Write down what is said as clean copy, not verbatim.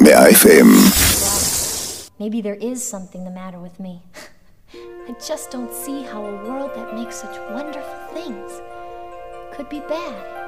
BAFM. Maybe there is something the matter with me. I just don't see how a world that makes such wonderful things could be bad.